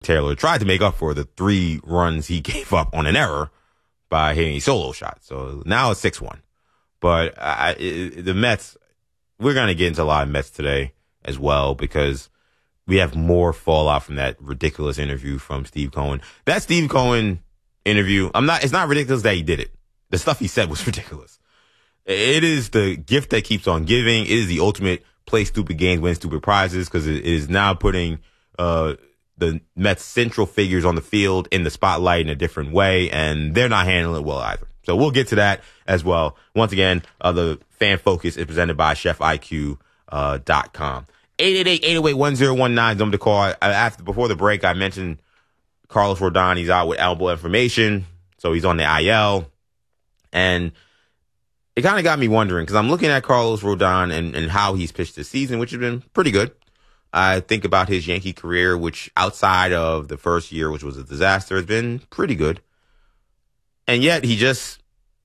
Taylor tried to make up for the 3 runs he gave up on an error by hitting a solo shot. So now it's 6-1. But the Mets, we're going to get into a lot of Mets today as well because we have more fallout from that ridiculous interview from Steve Cohen. That Steve Cohen interview, it's not ridiculous that he did it. The stuff he said was ridiculous. It is the gift that keeps on giving. It is the ultimate play stupid games, win stupid prizes, because it is now putting the Mets' central figures on the field in the spotlight in a different way, and they're not handling it well either. So we'll get to that as well. Once again, the Fan Focus is presented by ChefIQ.com. 888-808-1019 is number to call. Before the break, I mentioned Carlos Rodon. He's out with elbow inflammation, so he's on the IL. And it kind of got me wondering, because I'm looking at Carlos Rodon and how he's pitched this season, which has been pretty good. I think about his Yankee career, which outside of the first year, which was a disaster, has been pretty good. And yet he just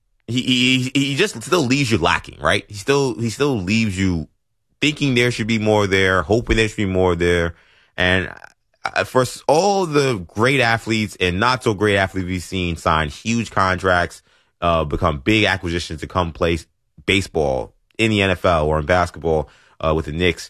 still leaves you lacking, right? He still leaves you thinking there should be more there, hoping there should be more there. And for all the great athletes and not so great athletes we've seen sign huge contracts, become big acquisitions to come play baseball in the NFL or in basketball with the Knicks,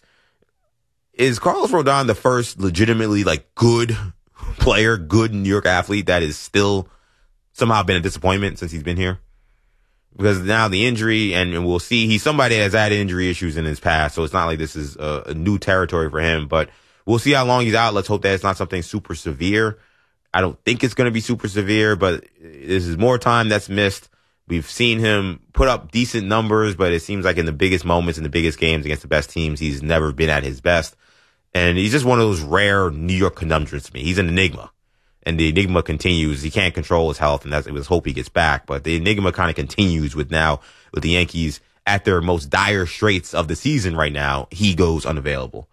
is Carlos Rodon the first legitimately good player, good New York athlete that is still somehow been a disappointment since he's been here? Because now the injury, and we'll see, he's somebody that has had injury issues in his past, so it's not like this is a new territory for him, but we'll see how long he's out. Let's hope that it's not something super severe. I don't think it's going to be super severe, but this is more time that's missed. We've seen him put up decent numbers, but it seems like in the biggest moments, in the biggest games against the best teams, he's never been at his best. And he's just one of those rare New York conundrums to me. He's an enigma. And the enigma continues. He can't control his health, and let's hope he gets back. But the enigma kind of continues with the Yankees at their most dire straits of the season right now. He goes unavailable.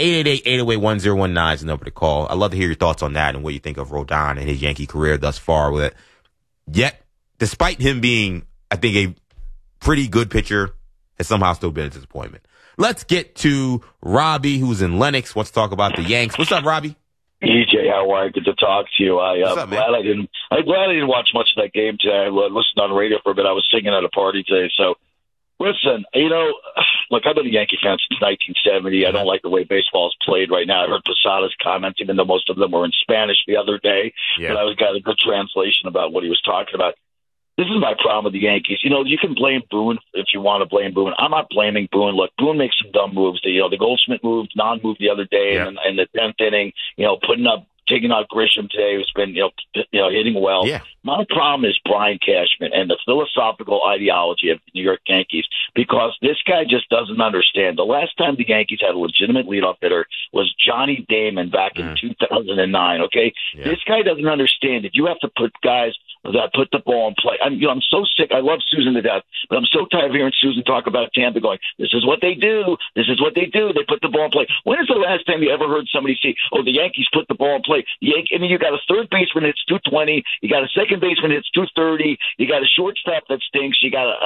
888-808-1019 is the number to call. I'd love to hear your thoughts on that and what you think of Rodon and his Yankee career thus far with it. Yet, despite him being, I think, a pretty good pitcher, has somehow still been a disappointment. Let's get to Robbie, who's in Lenox, wants to talk about the Yanks. What's up, Robbie? EJ, how are you? Good to talk to you. What's up, man? I'm glad I didn't watch much of that game today. I listened on the radio for a bit. I was singing at a party today. So, listen, look, I've been a Yankee fan since 1970. I don't like the way baseball is played right now. I heard Posada's comments, even though most of them were in Spanish the other day. Yeah. But I got a good translation about what he was talking about. This is my problem with the Yankees. You can blame Boone if you want to blame Boone. I'm not blaming Boone. Look, Boone makes some dumb moves. The Goldschmidt move, non-move the other day, yeah. in the 10th inning, taking out Grisham today, who's been, hitting well. Yeah. My problem is Brian Cashman and the philosophical ideology of the New York Yankees, because this guy just doesn't understand. The last time the Yankees had a legitimate leadoff hitter was Johnny Damon back in 2009, okay? Yeah. This guy doesn't understand that you have to put guys that put the ball in play. I'm so sick. I love Susan to death, but I'm so tired of hearing Susan talk about Tampa going, this is what they do. This is what they do. They put the ball in play. When is the last time you ever heard somebody say, the Yankees put the ball in play? You got a third baseman hits 220. You got a second baseman hits 230. You got a shortstop that stinks. You got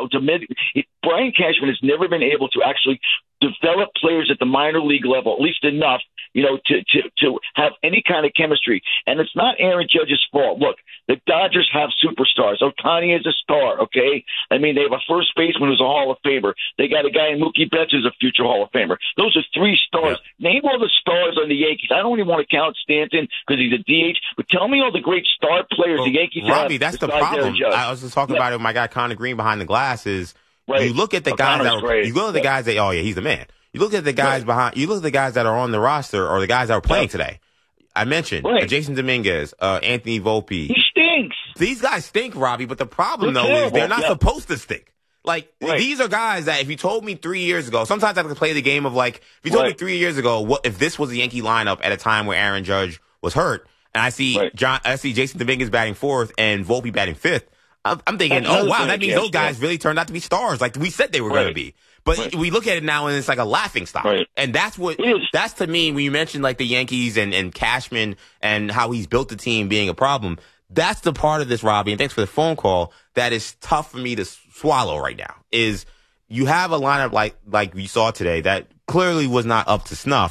Brian Cashman has never been able to actually develop players at the minor league level, at least enough, to have any kind of chemistry. And it's not Aaron Judge's fault. Look, the Dodgers have superstars. Ohtani is a star, okay? I mean, they have a first baseman who's a Hall of Famer. They got a guy in Mookie Betts who's a future Hall of Famer. Those are 3 stars. Yeah. Name all the stars on the Yankees. I don't even want to count Stanton because he's a DH, but tell me all the great star players the Yankees have. Robbie, that's the problem. I was just talking about it with my guy Connor Green behind the glass is you look at the guys he's the man. You look at the guys you look at the guys that are on the roster or the guys that are playing today. I mentioned Jason Dominguez, Anthony Volpe. He stinks. These guys stink, Robbie, but the problem is they're not supposed to stink. These are guys that if you told me 3 years ago, sometimes I have to play the game of if you told me 3 years ago, what if this was the Yankee lineup at a time where Aaron Judge was hurt, and I see Jason Dominguez batting 4th and Volpe batting 5th, I'm thinking, wow, that means those guys really turned out to be stars like we said they were going to be. But we look at it now and it's like a laughing stock. Right. And that's to me, when you mentioned the Yankees and Cashman and how he's built the team being a problem, that's the part of this, Robbie, and thanks for the phone call, that is tough for me to swallow right now, is you have a lineup like we saw today that clearly was not up to snuff,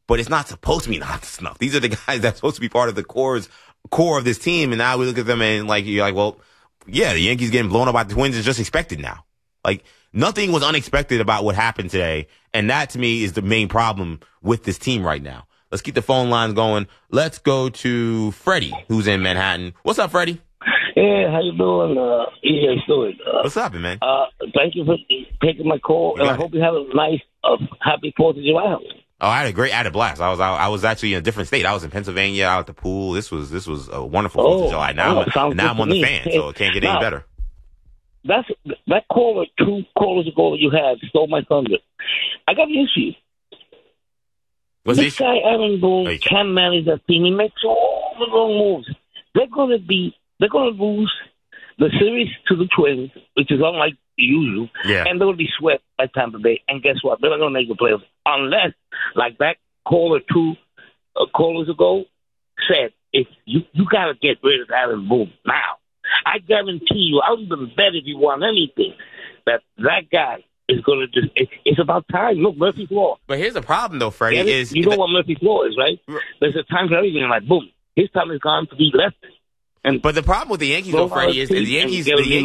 but it's not supposed to be knocked to snuff. These are the guys that's supposed to be part of the core of this team, and now we look at them and like you're like, well, yeah, the Yankees getting blown up by the Twins is just expected now. Like nothing was unexpected about what happened today, and that to me is the main problem with this team right now. Let's keep the phone lines going. Let's go to Freddie, who's in Manhattan. What's up, Freddie? Hey, how you doing? EA Stewart. What's up, man? Thank you for taking my call, and I hope you have a nice, happy 4th of July. Oh, I had a blast. I was actually in a different state. I was in Pennsylvania, out at the pool. This was a wonderful 4th of July. Now I'm on the fan, so it can't get any better. That caller 2 callers ago you had stole my thunder. I got an issue. This guy Aaron Boone can manage that team. He makes all the wrong moves. They're going to lose the series to the Twins, which is unlike usual. Yeah. And they're going to be swept by Tampa Bay. And guess what? They're not going to make the playoffs unless, like that caller 2 callers ago said, if you got to get rid of Aaron Boone now. I guarantee you, I would even bet if you want anything that guy is going to just. It's about time. Look, Murphy's Law. But here's the problem, though, Freddie. You know what Murphy's Law is, right? There's a time for everything. Like, boom, his time is gone to be left. But the problem with the Yankees, though, Freddie, is the Yankees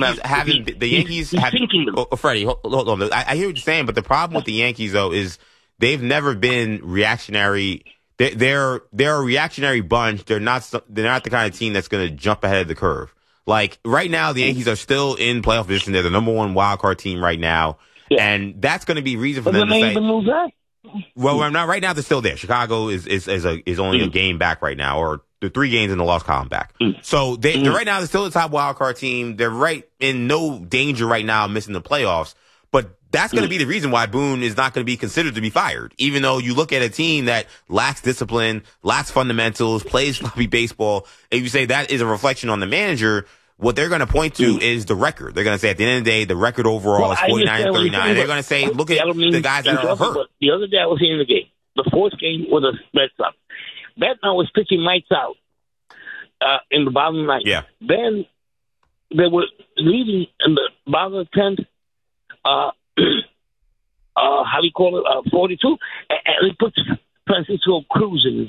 have. Freddie, hold on. I hear what you're saying, but the problem with the Yankees, though, is they've never been reactionary. They're a reactionary bunch. They're not the kind of team that's going to jump ahead of the curve. Like right now, the Yankees are still in playoff position. They're the number 1 wild card team right now, and that's going to be reason for them to say. Well, not right now. They're still there. Chicago is only a game back right now, or the 3 games in the lost column back. So they're right now. They're still the top wild card team. They're right in no danger right now of missing the playoffs. But that's going to be the reason why Boone is not going to be considered to be fired. Even though you look at a team that lacks discipline, lacks fundamentals, plays sloppy baseball, and you say that is a reflection on the manager, what they're going to point to is the record. They're going to say at the end of the day, the record overall is 49-39. And they're going to say, look at the guys that are hurt. The other day I was in the game. The 4th game was a Red Sox. Bednar was pitching lights out in the bottom of the 9th. Yeah. Then they were leading in the bottom of the 10th. How do you call it? 42, and he puts Francisco Cruz in.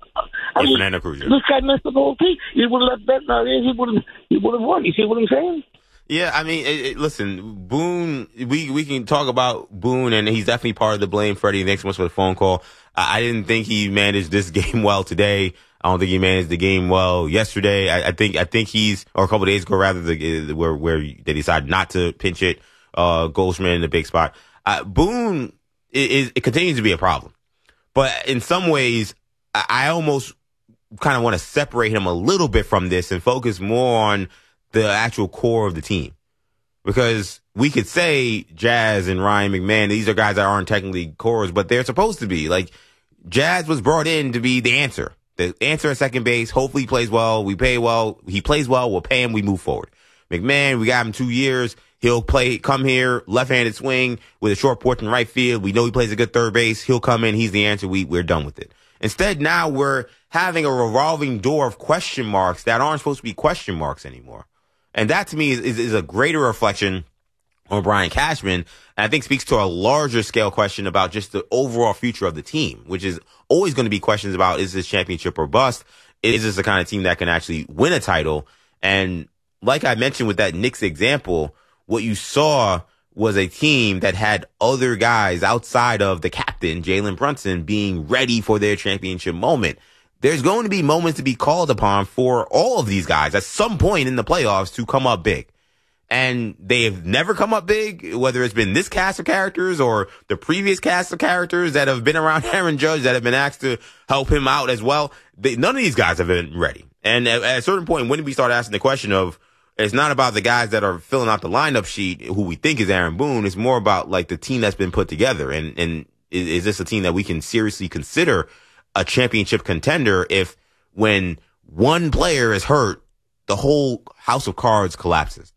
Fernando Cruz. This guy messed up the whole thing. He would have let Bednar in. He would have won. You see what I'm saying? Yeah, I mean, listen, Boone. We can talk about Boone, and he's definitely part of the blame. Freddie, thanks so much for the phone call. I didn't think he managed this game well today. I don't think he managed the game well yesterday. I think he's, or a couple of days ago rather, where they decided not to pinch it. Goldschmidt in the big spot. Boone it continues to be a problem, but in some ways, I almost kind of want to separate him a little bit from this and focus more on the actual core of the team, because we could say Jazz and Ryan McMahon, these are guys that aren't technically cores, but they're supposed to be. Like Jazz was brought in to be the answer at second base. Hopefully he plays well. We pay well. He plays well. We'll pay him. We move forward. McMahon, we got him 2 years. He'll come here, left-handed swing with a short porch in right field. We know he plays a good third base. He'll come in. He's the answer. We're done with it. Instead, now we're having a revolving door of question marks that aren't supposed to be question marks anymore. And that to me is a greater reflection on Brian Cashman. And I think speaks to a larger scale question about just the overall future of the team, which is always going to be questions about, is this championship or bust? Is this the kind of team that can actually win a title? And like I mentioned with that Knicks example, what you saw was a team that had other guys outside of the captain, Jalen Brunson, being ready for their championship moment. There's going to be moments to be called upon for all of these guys at some point in the playoffs to come up big. And they have never come up big, whether it's been this cast of characters or the previous cast of characters that have been around Aaron Judge that have been asked to help him out as well. None of these guys have been ready. And at a certain point, when we start asking the question of, it's not about the guys that are filling out the lineup sheet who we think is Aaron Boone. It's more about like the team that's been put together. And is this a team that we can seriously consider a championship contender if when one player is hurt, the whole house of cards collapses?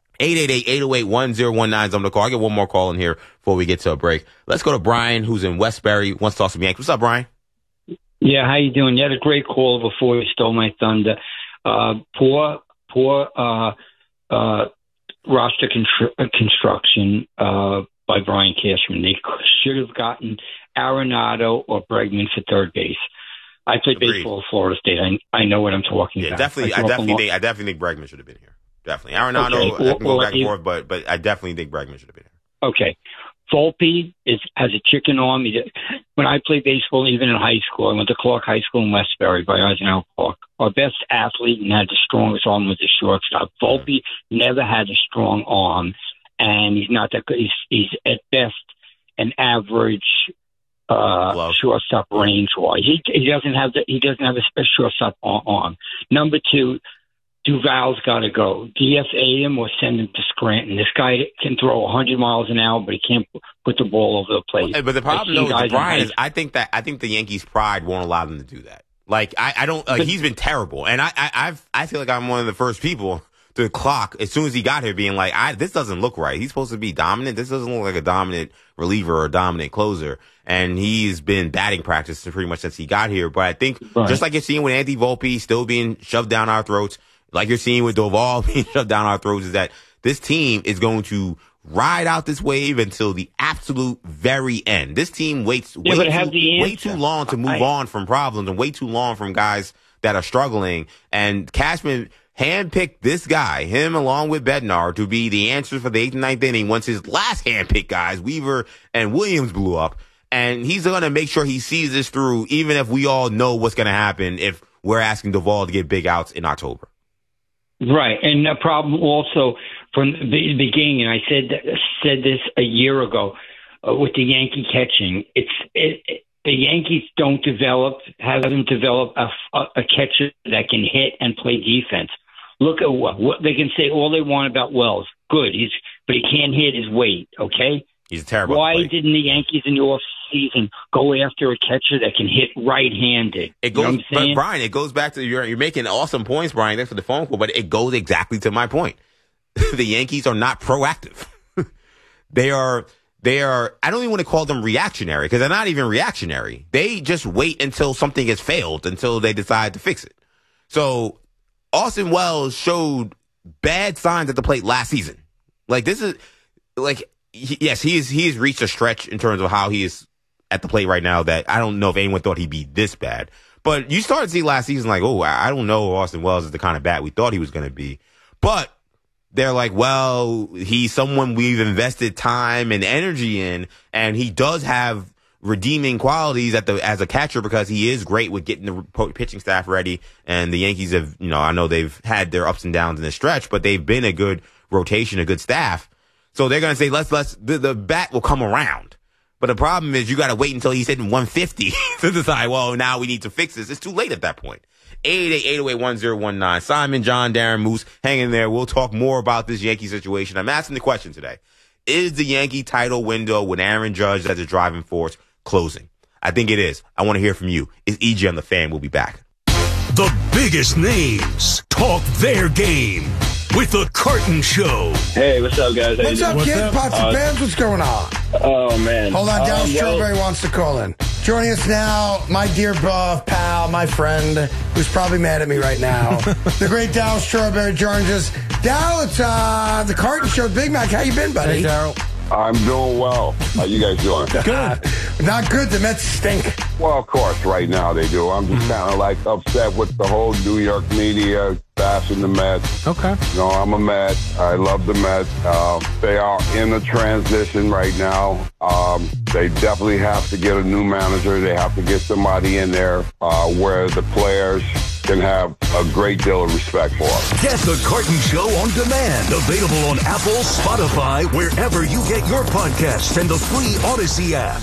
888-808-1019 is on the call. I'll get one more call in here before we get to a break. Let's go to Brian, who's in Westbury, wants to talk some Yankees. What's up, Brian? Yeah, how you doing? You had a great call before you stole my thunder. Poor roster construction. by Brian Cashman. They should have gotten Arenado or Bregman for third base. I played baseball at Florida State. I know what I'm talking about. Definitely. I definitely think Bregman should have been here. Definitely. Arenado can go back and forth, but I definitely think Bregman should have been here. Okay. Volpe has a chicken arm. When I played baseball, even in high school, I went to Clark High School in Westbury by Eisenhower Park. Our best athlete and had the strongest arm was the shortstop. Volpe never had a strong arm, and he's not that good. He's at best an average shortstop range-wise. He doesn't have a special shortstop arm. Number two, Duval's got to go. DFA him or send him to Scranton. This guy can throw 100 miles an hour, but he can't put the ball over the plate. But the problem, though, with Brian is I think the Yankees' pride won't allow them to do that. Like I don't. He's been terrible, and I feel like I'm one of the first people to clock as soon as he got here, being like, this doesn't look right. He's supposed to be dominant. This doesn't look like a dominant reliever or a dominant closer. And he's been batting practice pretty much since he got here. But I think just like you're seeing with Andy Volpe still being shoved down our throats, like you're seeing with Doval being shoved down our throats, is that this team is going to ride out this wave until the absolute very end. This team waits way too long to move on from problems and way too long from guys that are struggling. And Cashman handpicked this guy, him along with Bednar, to be the answer for the 8th and 9th inning once his last handpicked guys, Weaver and Williams, blew up. And he's going to make sure he sees this through, even if we all know what's going to happen if we're asking Doval to get big outs in October. Right. And the problem also from the beginning, and I said this a year ago with the Yankee catching, the Yankees haven't developed a catcher that can hit and play defense. Look at what they can say all they want about Wells. Good. But he can't hit his weight. Okay. He's terrible. Why didn't the Yankees in the offseason go after a catcher that can hit right-handed? But Brian, it goes back to you're making awesome points, Brian. Thanks for the phone call, but it goes exactly to my point. The Yankees are not proactive. They are. I don't even want to call them reactionary because they're not even reactionary. They just wait until something has failed until they decide to fix it. So Austin Wells showed bad signs at the plate last season. Like this is like. Yes, he has reached a stretch in terms of how he is at the plate right now that I don't know if anyone thought he'd be this bad. But you started to see last season like, I don't know if Austin Wells is the kind of bat we thought he was going to be. But they're like, well, he's someone we've invested time and energy in, and he does have redeeming qualities as a catcher because he is great with getting the pitching staff ready. And the Yankees have, I know they've had their ups and downs in this stretch, but they've been a good rotation, a good staff. So they're going to say, the bat will come around. But the problem is you got to wait until he's hitting 150 to decide, well, now we need to fix this. It's too late at that point. 888-808-1019. Simon, John, Darren, Moose, hang in there. We'll talk more about this Yankee situation. I'm asking the question today. Is the Yankee title window with Aaron Judge as a driving force closing? I think it is. I want to hear from you. It's EJ on the Fan. We'll be back. The biggest names talk their game. With the Carton Show. Hey, what's up, guys? What's up, kid? Pots and Pans, what's going on? Oh, man. Hold on, Darryl Strawberry wants to call in. Joining us now, my dear pal, my friend, who's probably mad at me right now. The great Darryl Strawberry joins us. Darryl, it's the Carton Show. Big Mac, how you been, buddy? Hey, Darryl. I'm doing well. How you guys doing? Good. Not good. The Mets stink. Well, of course, right now they do. I'm just kind of like upset with the whole New York media bashing the Mets. Okay. I'm a Met. I love the Mets. They are in a transition right now. They definitely have to get a new manager. They have to get somebody in there where the players can have a great deal of respect for. Get the Carton Show on demand. Available on Apple, Spotify, wherever you get your podcasts, and the free Odyssey app.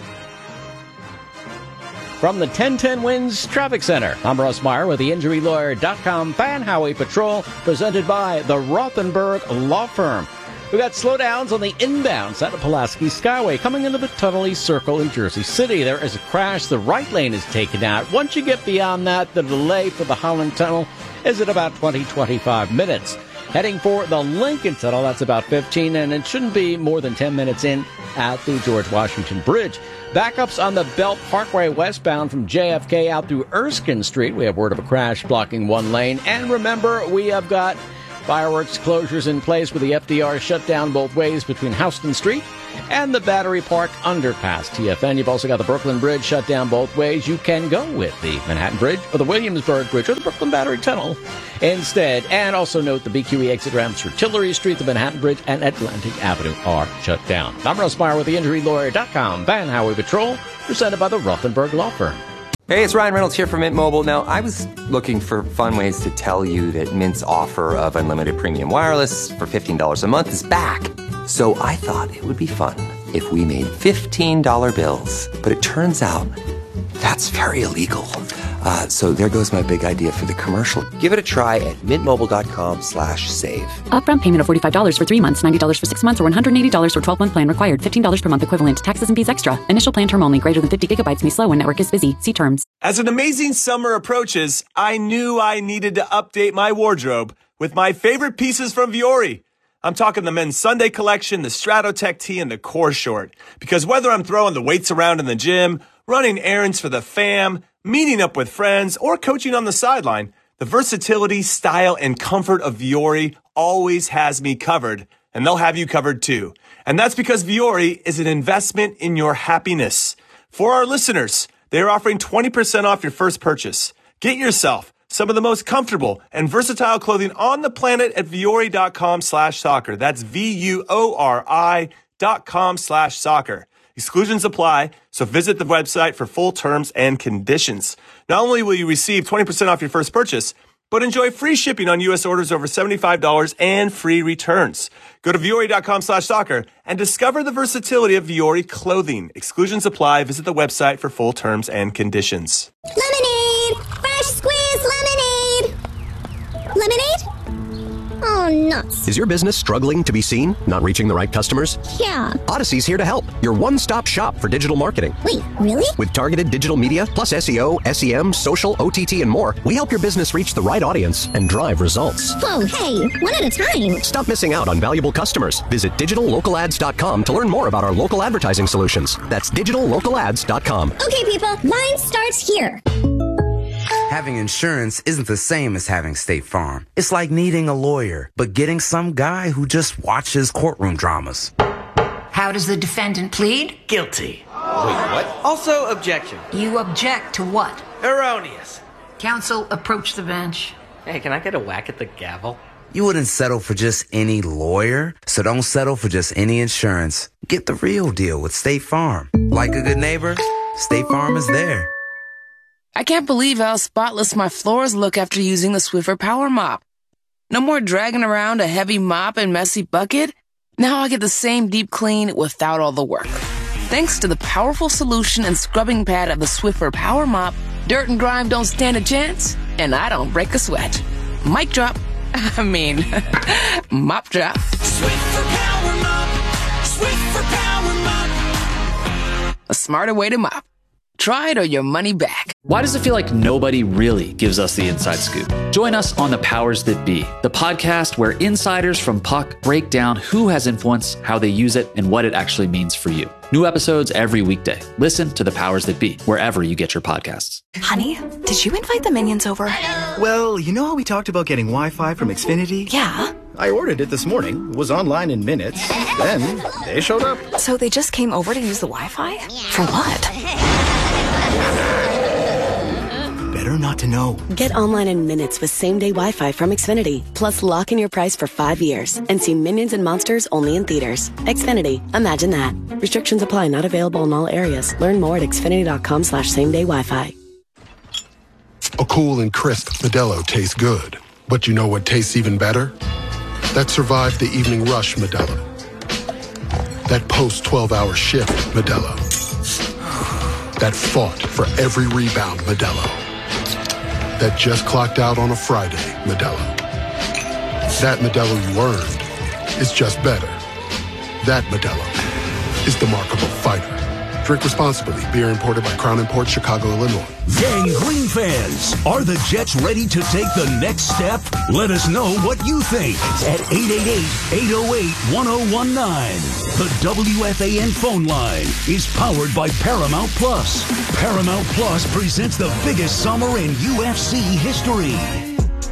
From the 1010 Wins Traffic Center, I'm Russ Meyer with the InjuryLawyer.com Fan Highway Patrol, presented by the Rothenberg Law Firm. We got slowdowns on the inbound side of Pulaski Skyway coming into the Tunnel Circle in Jersey City. There is a crash. The right lane is taken out. Once you get beyond that, the delay for the Holland Tunnel is at about 20-25 minutes. Heading for the Lincoln Tunnel, that's about 15, and it shouldn't be more than 10 minutes in at the George Washington Bridge. Backups on the Belt Parkway westbound from JFK out through Erskine Street. We have word of a crash blocking one lane. And remember, we have got Fireworks closures in place with the FDR shut down both ways between Houston Street and the Battery Park underpass. TFN, you've also got the Brooklyn Bridge shut down both ways. You can go with the Manhattan Bridge or the Williamsburg Bridge or the Brooklyn Battery Tunnel instead. And also note the BQE exit ramps for Tillery Street, the Manhattan Bridge, and Atlantic Avenue are shut down. I'm Russ Meyer with the InjuryLawyer.com Van Howie Patrol, presented by the Rothenberg Law Firm. Hey, it's Ryan Reynolds here from Mint Mobile. Now, I was looking for fun ways to tell you that Mint's offer of unlimited premium wireless for $15 a month is back. So I thought it would be fun if we made $15 bills. But it turns out that's very illegal. So there goes my big idea for the commercial. Give it a try at mintmobile.com/save. Upfront payment of $45 for 3 months, $90 for 6 months, or $180 for 12-month plan required. $15 per month equivalent. Taxes and fees extra. Initial plan term only. Greater than 50 gigabytes may slow when network is busy. See terms. As an amazing summer approaches, I knew I needed to update my wardrobe with my favorite pieces from Vuori. I'm talking the men's Sunday collection, the Stratotech tee, and the core short. Because whether I'm throwing the weights around in the gym, running errands for the fam, meeting up with friends, or coaching on the sideline, the versatility, style, and comfort of Vuori always has me covered, and they'll have you covered too. And that's because Vuori is an investment in your happiness. For our listeners, they're offering 20% off your first purchase. Get yourself some of the most comfortable and versatile clothing on the planet at Vuori.com/soccer. That's VUORI.com/soccer. Exclusions apply, so visit the website for full terms and conditions. Not only will you receive 20% off your first purchase, but enjoy free shipping on U.S. orders over $75 and free returns. Go to Vuori.com/soccer and discover the versatility of Vuori clothing. Exclusions apply. Visit the website for full terms and conditions. Lemonade! Fresh squeezed lemonade! Lemonade? Oh, nuts. Is your business struggling to be seen? Not reaching the right customers? Yeah. Odyssey's here to help. Your one-stop shop for digital marketing. Wait, really? With targeted digital media, plus SEO, SEM, social, OTT, and more, we help your business reach the right audience and drive results. Whoa, hey, one at a time. Stop missing out on valuable customers. Visit digitallocalads.com to learn more about our local advertising solutions. That's digitallocalads.com. Okay, people, mine starts here. Having insurance isn't the same as having State Farm. It's like needing a lawyer, but getting some guy who just watches courtroom dramas. How does the defendant plead? Guilty. Wait, what? Also, objection. You object to what? Erroneous. Counsel, approach the bench. Hey, can I get a whack at the gavel? You wouldn't settle for just any lawyer, so don't settle for just any insurance. Get the real deal with State Farm. Like a good neighbor, State Farm is there. I can't believe how spotless my floors look after using the Swiffer Power Mop. No more dragging around a heavy mop and messy bucket. Now I get the same deep clean without all the work. Thanks to the powerful solution and scrubbing pad of the Swiffer Power Mop, dirt and grime don't stand a chance, and I don't break a sweat. Mic drop. Mop drop. Swiffer Power Mop. Swiffer Power Mop. A smarter way to mop. Try it or your money back. Why does it feel like nobody really gives us the inside scoop? Join us on The Powers That Be, the podcast where insiders from Puck break down who has influence, how they use it, and what it actually means for you. New episodes every weekday. Listen to The Powers That Be, wherever you get your podcasts. Honey, did you invite the minions over? Well, you know how we talked about getting Wi-Fi from Xfinity? Yeah. I ordered it this morning, was online in minutes, then they showed up. So they just came over to use the Wi-Fi? For what? Better not to know. Get online in minutes with same-day Wi-Fi from Xfinity. Plus, lock in your price for 5 years and see Minions and Monsters only in theaters. Xfinity. Imagine that. Restrictions apply. Not available in all areas. Learn more at xfinity.com/same-day Wi-Fi. A cool and crisp Modelo tastes good. But you know what tastes even better? That survived the evening rush Modelo. That post-12-hour shift Modelo. That fought for every rebound Modelo. That just clocked out on a Friday Modelo. That Modelo you earned is just better. That Modelo is the mark of a fighter. Drink responsibly. Beer imported by Crown Imports, Chicago, Illinois. Gang Green fans, are the Jets ready to take the next step? Let us know what you think at 888-808-1019. The WFAN phone line is powered by Paramount Plus. Paramount Plus presents the biggest summer in UFC history.